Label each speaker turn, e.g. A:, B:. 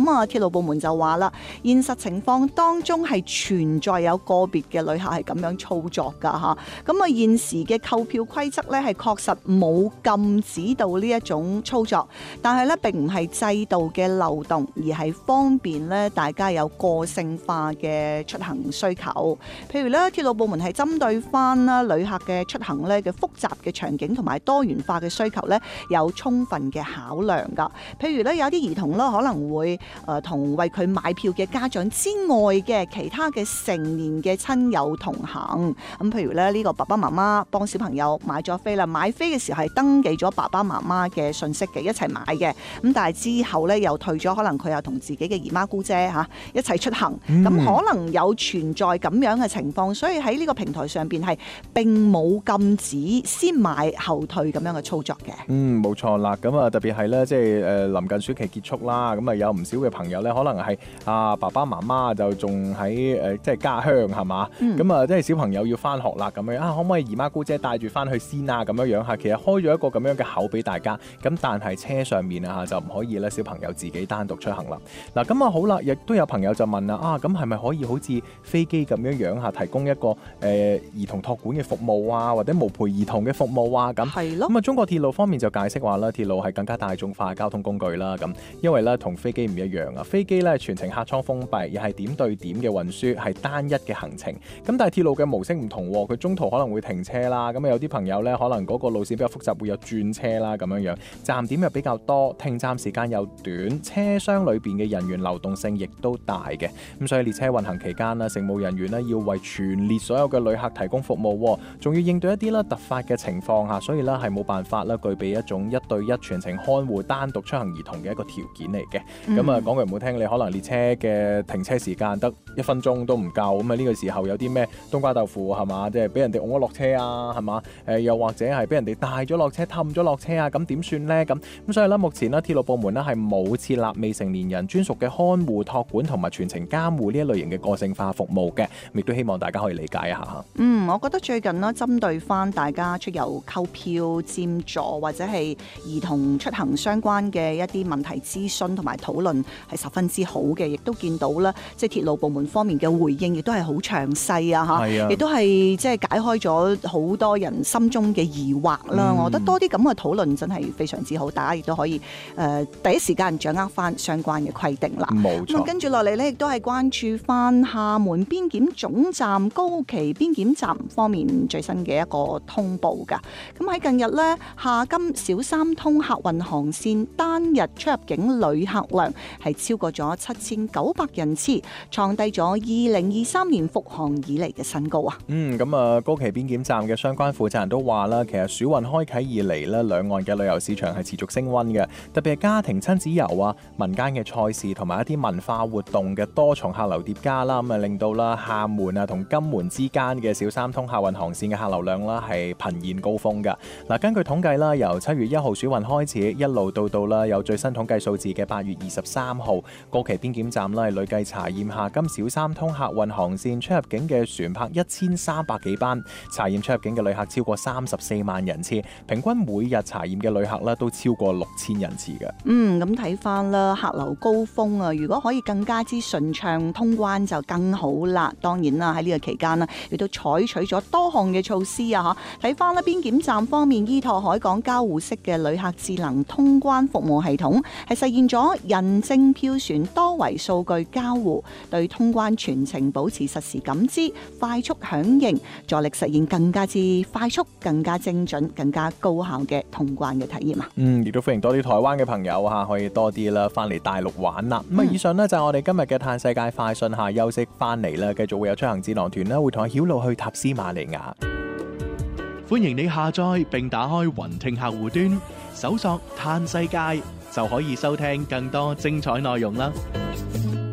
A: 啊，鐵路部門就話啦，現實情況當中係存在有個別嘅旅客係咁樣操作㗎嚇。咁啊，現時嘅購票規則咧係確實冇禁止到呢一種操作，但係咧並唔係制度嘅漏洞，而係方便咧大家有個性化嘅出行需求。譬如咧，鐵路部門係針對翻啦旅客嘅出行咧嘅複雜嘅場景同埋多元化嘅需求咧，有充分嘅考量㗎。譬如咧，有啲兒童啦可能會同為佢買票嘅家長之外嘅其他嘅成年嘅親友同行。咁譬如咧，呢個爸爸媽媽幫小朋友買咗飛啦，買飛嘅時候係登記咗爸爸媽媽嘅信息嘅，一齊買嘅。咁但係之後咧又退咗，可能佢又同自己嘅姨媽姑姐一齊出行。咁可能有存在咁樣嘅情況，所以喺呢個平台上邊係並冇禁止先買後退咁樣嘅操作嘅。
B: 冇錯啦。咁啊，特別係咧，即係臨近暑期結束啦，咁啊有唔少嘅朋友咧，可能係爸爸媽媽就仲喺即係家鄉係嘛，咁啊即係小朋友要翻學啦咁樣可唔可以姨媽姑姐帶住翻去先啊咁樣嚇？其實開咗一個咁樣嘅口俾大家，咁但係車上面就唔可以咧小朋友自己單獨出行啦。嗱咁啊好啦，亦都有朋友就問啦咁係咪可以好似飛機咁樣提供一個兒童託管嘅服務啊，或者無陪兒童嘅服務啊咁？係咯。咁啊中國鐵路方面就解釋話啦，鐵路係更加大眾化嘅交通工具啦咁，因為咧同飛機唔一樣啊，飛機咧全程客艙封閉，又係點對點嘅運輸，係單一嘅行程。咁但係鐵路嘅模式唔同，佢中途可能會停車啦，咁有啲朋友咧可能嗰個路線比較複雜，會有轉車啦咁樣，站點又比較多，停站時間又短，車廂裏邊嘅人員流動性亦都大嘅。咁所以列車運行期間啦，乘務人員咧要為全列所有嘅旅客提供服務，仲要應對一啲啦突發嘅情況下，所以咧係冇辦法啦具備一種一對一全程看護單獨出行兒童嘅一個條件嚟嘅。咁啊講句唔好聽，你可能列車嘅停車時間得1分鐘都唔夠，咁啊呢個時候有啲咩冬瓜豆腐係嘛，即係俾人哋㧬咗落車啊係嘛，又或者係俾人哋帶咗落車氹咗落車啊，咁點算呢？咁所以咧目前咧鐵路部門咧係冇設立未成年人專屬嘅看護託管同埋全程監護呢一類型嘅個性化服務嘅，亦都希望大家可以理解一下嚇。
A: 我覺得最近咧針對翻大家出遊購票佔座或者係兒童出行相關嘅一啲問題諮詢同埋討論係十分之好嘅，亦都見到咧即係鐵路部門方面嘅回應亦都係好詳細啊嚇，亦都係即係解開咗好多人心中嘅疑惑啦。我覺得多啲咁嘅討論真係非常之好，大家亦都可以第一時間掌握翻相關嘅規定啦。
B: 冇錯。
A: 跟住落嚟呢，亦都係關注翻廈門邊檢總站高崎邊檢站方面最新嘅一個通報㗎。咁喺近日呢，廈金小三通客運航線單日出入境旅客量係超過咗7900人次，創低咗2023年復航以嚟嘅新高啊！
B: 咁啊，高崎邊檢站嘅相關負責人都話啦，其實暑運開啟以嚟咧，兩岸嘅旅遊市場係持續升溫嘅，特別係家庭親子遊啊、民間嘅賽事同埋一啲文化活動嘅多重客流疊加啦，咁啊令到啦廈門啊同金門之間嘅小三通客運航線嘅客流量啦係頻現高峰㗎。嗱，根據統計啦，由7月1號暑運開始，一路到啦有最新統計數字嘅8月23號，高崎邊檢站啦係累計查驗廈金小三通客運航線出入境嘅船舶1300幾班，查驗出入境嘅旅客超過34萬人次，平均每日查驗嘅旅客咧都超過6000人次嘅。
A: 咁睇翻啦，客流高峰啊，如果可以更加之順暢通關就更好啦。當然啦，喺呢個期間呢，亦都採取咗多項嘅措施啊！睇翻啦，邊檢站方面依託海港交互式嘅旅客智能通關服務系統，係實現咗人證票船多維數據交互，對通關全程保持實時感知、快速響應，助力實現更加之快速、更加精準、更加高效嘅通關嘅體驗啊！
B: 亦都歡迎多啲台灣嘅朋友可以多啲啦，翻嚟大陸玩啦。以上呢，就係我哋今日嘅嘆世界快訊下，休息翻嚟啦，繼續會有出行智囊團啦，會同阿曉路去塔斯馬尼亞。
C: 歡迎你下載並打開雲聽客戶端，搜索嘆世界就可以收聽更多精彩內容啦。